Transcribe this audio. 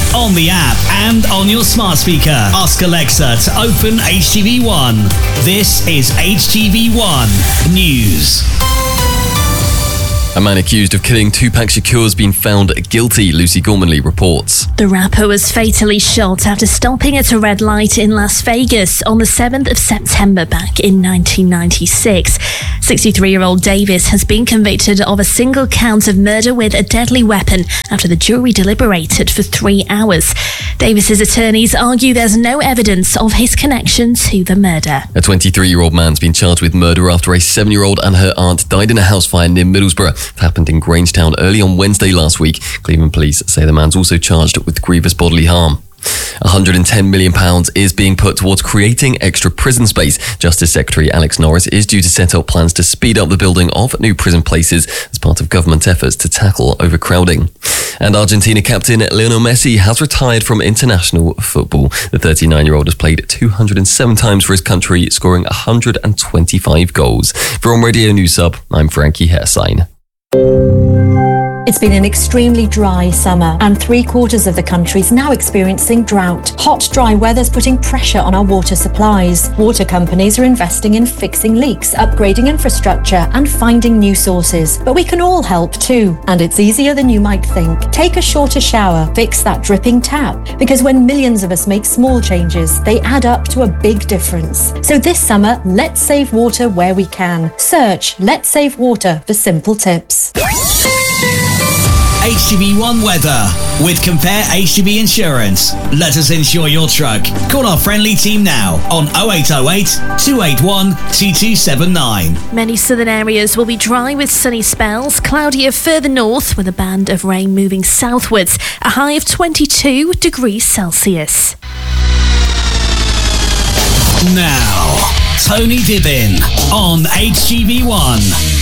on the app and on your smart speaker. Ask Alexa to open HTV1. This is HTV1 News. A man accused of killing Tupac Shakur has been found guilty, Lucy Gormanley reports. The rapper was fatally shot after stopping at a red light in Las Vegas on the 7th of September back in 1996. 63-year-old Davis has been convicted of a single count of murder with a deadly weapon after the jury deliberated for 3 hours. Davis's attorneys argue there's no evidence of his connection to the murder. A 23-year-old man's been charged with murder after a 7-year-old and her aunt died in a house fire near Middlesbrough. It happened in Grangetown early on Wednesday last week. Cleveland police say the man's also charged with grievous bodily harm. £110 million is being put towards creating extra prison space. Justice Secretary Alex Norris is due to set out plans to speed up the building of new prison places as part of government efforts to tackle overcrowding. And Argentina captain Lionel Messi has retired from international football. The 39-year-old has played 207 times for his country, scoring 125 goals. For On Radio News Sub, I'm Frankie Hersign. It's been an extremely dry summer and 3/4 of the country is now experiencing drought. Hot, dry weather's putting pressure on our water supplies. Water companies are investing in fixing leaks, upgrading infrastructure and finding new sources. But we can all help too, and it's easier than you might think. Take a shorter shower, fix that dripping tap, because when millions of us make small changes, they add up to a big difference. So this summer, let's save water where we can. Search Let's Save Water for simple tips. HTV1 weather with Compare HTV Insurance. Let us insure your truck. Call our friendly team now on 0808 281 2279. Many southern areas will be dry with sunny spells, cloudier further north with a band of rain moving southwards, a high of 22 degrees Celsius. Now, Tony Dibbin on HTV1.